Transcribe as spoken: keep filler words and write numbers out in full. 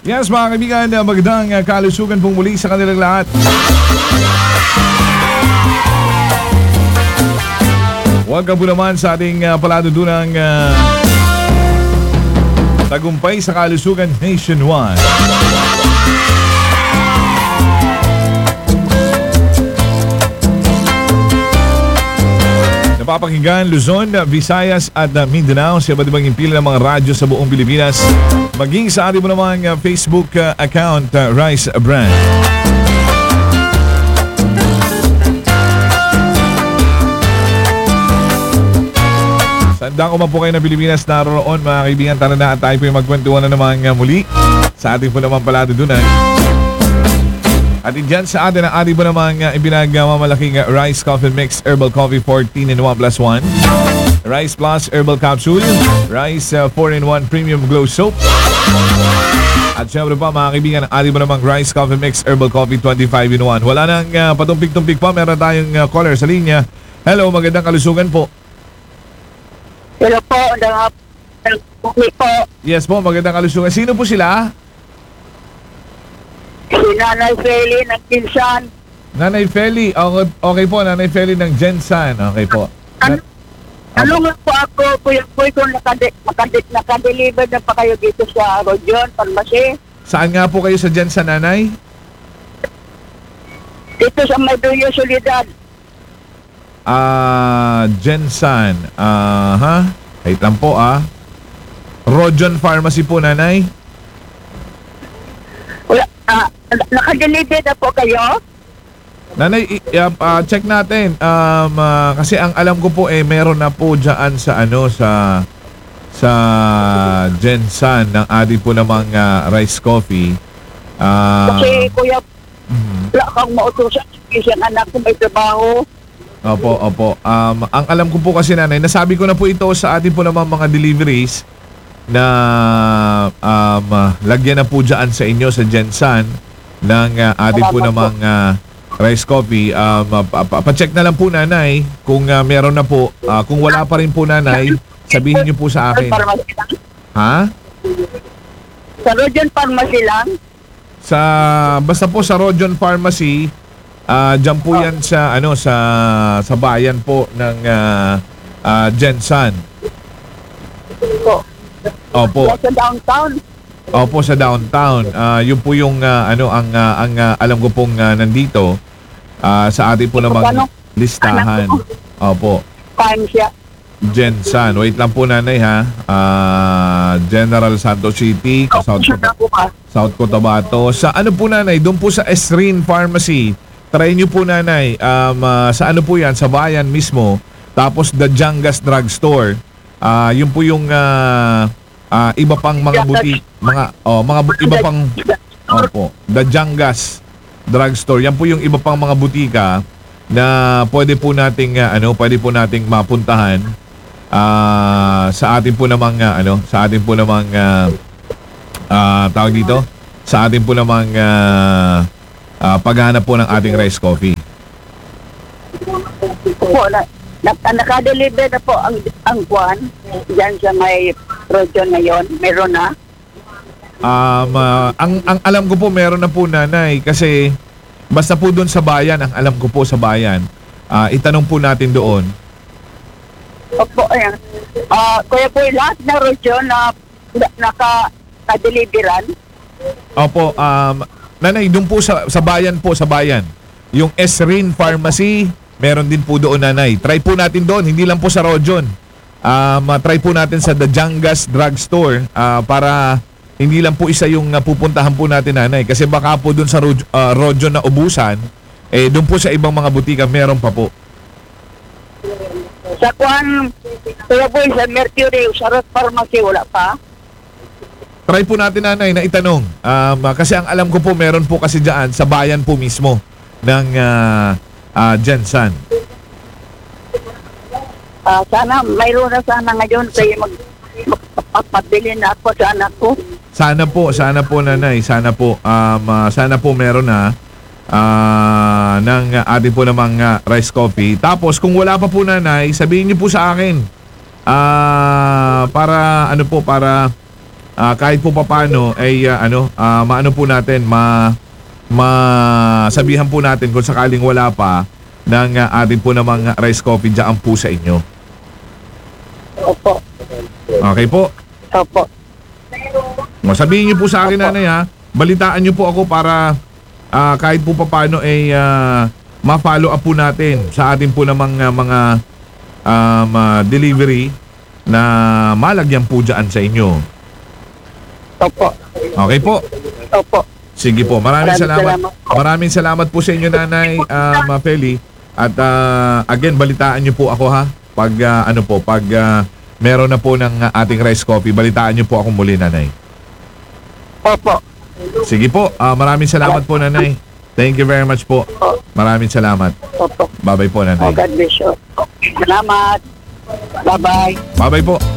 Yes, mga kaibigan, uh, magandang uh, kalusugan pong muli sa kanilang lahat. Welcome po naman sa ating uh, palatudunang uh, tagumpay sa kalusugan nationwide. Napapakinggan Luzon, Visayas at uh, Mindanao sa iba't ibang impila ng mga radyo sa buong Pilipinas. Maging sa ating mo namang uh, Facebook uh, account, uh, Rice Brand. Sandang ko man po kayo na Pilipinas naroon, mga kaibigan. Tara na at tayo po yung magkwentuhan na naman uh, muli sa ating po naman palatudunan. At dyan sa atin ang ating po namang uh, ibinagmamalaking uh, Rice Coffee Mix Herbal Coffee fourteen in one plus one, Rice Plus Herbal Capsule, Rice uh, four in one Premium Glow Soap. At syempre pa mga kaibigan, ang ating po namang Rice Coffee Mix Herbal Coffee twenty-five in one. Wala nang uh, patumpik-tumpik pa, meron tayong uh, caller sa linya. Hello, magandang kalusugan po. Hello po, magandang po. Yes po, magandang kalusugan. Sino po sila? Si Nanay Feli ng Kinsan. Nanay Feli. Okay, okay po, Nanay Feli ng Gensan. Okay po. Ano, ano nga po ako, Kuya Boy, kung nakade, nakade, nakadeliver na pa kayo dito sa Rodion, Pharmacy. Saan nga po kayo sa Gensan, Nanay? Dito sa Mayduyo, Solidad. Ah, Gensan. Ah, ha? Wait lang po ah. Rodion Pharmacy po, Nanay. Wala, ah, nakadeliver na po kayo? Nanay, i- uh, uh, check natin. Um, uh, kasi ang alam ko po eh meron na po diyan sa ano sa sa Gensan ng ating po namang uh, rice coffee. Ah, Kasi Kuya, mhm. wala kang mautusan. Isang anak ko may trabaho. Opo, opo. Um, ang alam ko po kasi, Nanay, nasabi ko na po ito sa ating po namang mga deliveries na um, uh, lagyan na po dyan sa inyo sa Gensan ng uh, ating po namang uh, rice coffee. Um, uh, pa- pa- pa-check na lang po, Nanay, kung uh, meron na po. Uh, kung wala pa rin po, Nanay, sabihin niyo po sa akin. Pharmacy lang. Ha? Sa Rodion Pharmacy lang. Sa, basta po sa Rodion Pharmacy, uh, dyan po yan sa, ano, sa, sa bayan po ng uh, uh, Gensan. Po. Opo. Sa downtown. Opo, sa downtown. Ah, yun po yung uh, ano ang uh, ang uh, alam ko pong uh, nandito uh, sa ating po namang Ano? listahan. Opo. Fine siya. Gensan. Wait lang po, Nanay, ha. Ah, General Santos City, South Siya na Cotabato. po ka. South Cotabato. Sa ano po, Nanay? Doon po sa Esrin Pharmacy. Try nyo po, Nanay. Um, ah, sa ano po yan? Sa bayan mismo. Tapos The Jangas Drugstore. Ah, yun po yung ah, ah, iba pang mga buti, mga oh, mga bu- iba pang opo, The Jangas Drugstore. Yan po yung iba pang mga butika na pwede po nating ah, ano, pwede po nating mapuntahan ah, sa atin po namang ah, ano, sa atin po namang ah, ah, tawag dito, sa atin po namang ah, ah, paghahanap po ng ating rice coffee. Po, na, na, nakadeliver na po ang ang kwan diyan sa may Rodion ngayon. Meron na. Um, ah, ang ang alam ko po meron na po, Nanay, kasi basta po doon sa bayan, ang alam ko po sa bayan. Ah, itanong po natin doon. Opo, ayan. Ah, Kuya Boy, lahat na Rodion na na- naka na-deliveran. Opo, um, Nanay, doon po sa, sa bayan po, sa bayan. Yung Esrin Pharmacy, meron din po doon, Nanay. Try po natin doon, hindi lang po sa Rodion. Um, uh, try po natin sa The Jangas Drugstore uh, para hindi lang po isa yung uh, pupuntahan po natin, Nanay. Kasi baka po doon sa Rod- uh, Rodion na ubusan, eh doon po sa ibang mga butika meron pa po. Sa kwan, Kuya Boy, sa Mercury, sa Roth Pharmacy, wala pa. Try po natin, Nanay, na itanong. Um, uh, kasi ang alam ko po, meron po kasi dyan sa bayan po mismo ng uh, uh, Gensan. Ah, sana, mayroon na sana ngayon kayo mag magpapabili na ako sa anak ko. Sana po, sana po, Nanay, sana po, um, uh, sana po meron na uh, ng uh, ating po namang uh, rice coffee. Tapos kung wala pa po, Nanay, sabihin niyo po sa akin. Ah, para ano po, para ah, kahit po papaano ay ah, ano, ah, maano po natin, ma masabihan po natin kung sakaling wala pa ng ah, atin po namang rice coffee dyan po sa inyo. Opo. Okay po? Opo. O, sabihin niyo po sa akin, nanay, ha? Balitaan niyo po ako para ah, kahit po papaano ay ah, ma-follow up po natin sa atin po namang ah, mga um, ah, delivery na malagyan po dyan sa inyo. Opo. Okay po? Opo. Sige po, maraming Maraming salamat. salamat po. Maraming salamat po sa inyo, nanay, um, Feli. At ah, again, balitaan niyo po ako, ha? Pag ah, ano po, pag ah, meron na po ng ah, ating rice coffee, balitaan niyo po ako muli, nanay. Opo. Sige po, ah, maraming salamat po, nanay. Thank you very much po. Maraming salamat. Opo. Bye-bye po, Oh, nanay. God bless you. Salamat. Bye-bye. Bye-bye po.